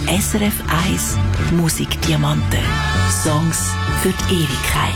SRF 1 Musikdiamanten. Songs für die Ewigkeit.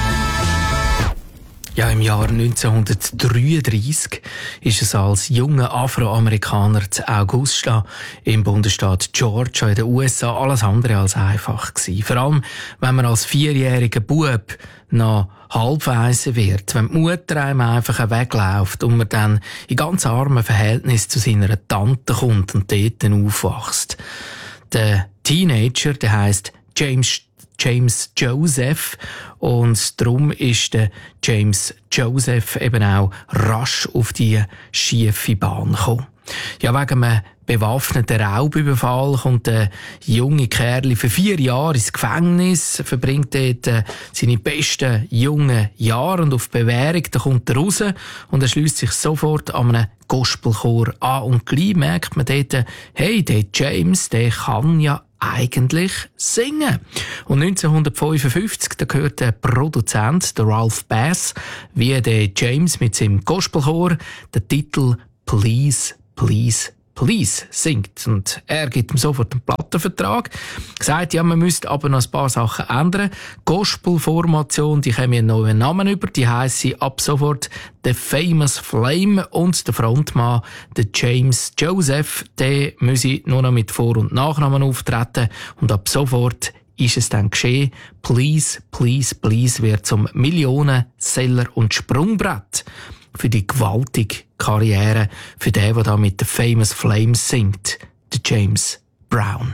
Ja, im Jahr 1933 ist es als junger Afroamerikaner zu Augusta im Bundesstaat Georgia in den USA alles andere als einfach gewesen. Vor allem, wenn man als 4-jähriger Bub noch halbweise wird, wenn die Mutter einem einfach wegläuft und man dann in ganz armen Verhältnis zu seiner Tante kommt und dort aufwächst. Der Teenager, der heisst James Joseph, und darum ist der James Joseph eben auch rasch auf die schiefe Bahn gekommen. Ja, wegen einem bewaffneten Raubüberfall kommt der junge Kerl für 4 Jahre ins Gefängnis, verbringt dort seine besten jungen Jahre, und auf Bewährung da kommt er raus und er schliesst sich sofort an einem Gospelchor an, und gleich merkt man dort, hey, der James, der kann ja eigentlich singen. Und 1955, da hört der Produzent, der Ralph Bass, wie der James mit seinem Gospelchor den Titel «Please, Please, Please» singt. Und er gibt ihm sofort einen Plattenvertrag, sagt, ja, man müsste aber noch ein paar Sachen ändern. Gospel-Formation, die haben einen neuen Namen über, die heisst ab sofort «The Famous Flame», und der Frontmann, der James Joseph, der müsse nur noch mit Vor- und Nachnamen auftreten, und ab sofort ist es dann geschehen. «Please, Please, Please» wird zum Millionenseller und Sprungbrett für die gewaltige Karriere für den, der da mit den Famous Flames singt, der James Brown.